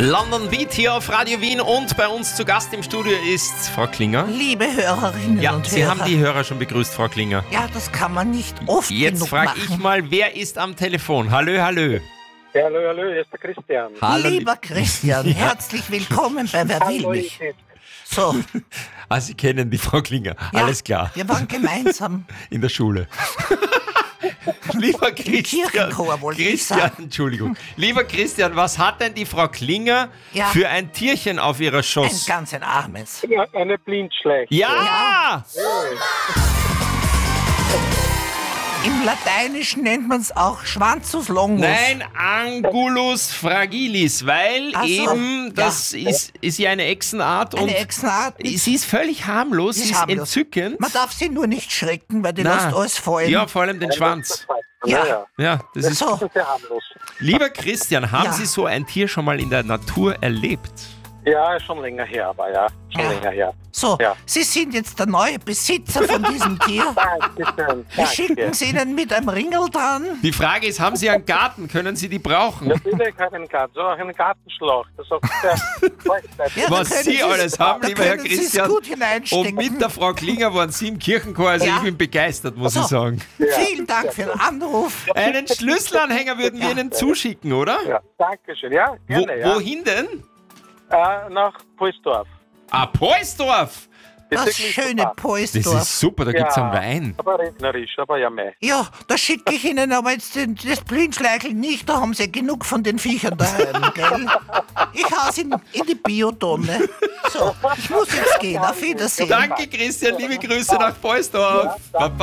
London Beat hier auf Radio Wien und bei uns zu Gast im Studio ist Frau Klinger. Liebe Hörerinnen und Hörer. Sie haben die Hörer schon begrüßt, Frau Klinger. Ja, das kann man nicht oft Jetzt genug frage machen. ich mal, wer ist am Telefon? Hallo, hallo. Ja, hallo, hier ist der Christian. Hallo. Lieber Christian, herzlich willkommen bei Wer will mich. So, Ah, Sie kennen die Frau Klinger. ja, Alles klar. wir waren gemeinsam. In der Schule. Lieber Christian, Kirchenchor wollte ich sagen. Entschuldigung. Lieber Christian, was hat denn die Frau Klinger Ja. für ein Tierchen auf ihrer Ein Schoss? ganz ein armes. Ja, eine Blindschleiche. Ja! Im Lateinischen nennt man es auch Schwanzus longus. Nein, Angulus fragilis, weil Ach so, eben, das ist ja eine Echsenart und Eine Echsenart. sie ist völlig harmlos, sie ist harmlos. entzückend. Man darf sie nur nicht schrecken, weil die Na, lässt alles fallen. Ja, vor allem den Schwanz. Ja. Ja. Ja, das ist. So, Das ist sehr harmlos. Lieber Christian, haben Ja. Sie so ein Tier schon mal in der Natur erlebt? Ja, schon länger her, aber ja, schon Ja. länger her. so, Ja. Sie sind jetzt der neue Besitzer von diesem Tier. Dankeschön, Wir schicken danke. Sie Ihnen mit einem Ringel dran. Die Frage ist, haben Sie einen Garten? Können Sie die brauchen? Natürlich einen Garten, so auch einen Gartenschlauch. Das ist auch sehr Ja, da Was können Sie alles haben, da lieber Herr können Sie es Christian. gut hineinstecken. Und mit der Frau Klinger waren Sie im Kirchenchor, also Ja. ich bin begeistert, muss So. ich sagen. Vielen Dank für den Anruf. Einen Schlüsselanhänger würden wir Ihnen zuschicken, oder? Ja, Dankeschön, ja, gerne, ja. Wohin denn? Nach Polsdorf. Ah, Poisdorf! Das Bezirk schöne Mittelbad. Das Poisdorf. ist super, da gibt's einen Wein. Aber regnerisch, aber ja, mei. Ja, da schicke ich Ihnen aber jetzt das Blindschleichel nicht, da haben Sie genug von den Viechern daheim, gell? Ich hau's in die Biotonne. So, ich muss jetzt gehen, auf Wiedersehen. Danke, Christian, liebe Grüße nach Poisdorf. Baba.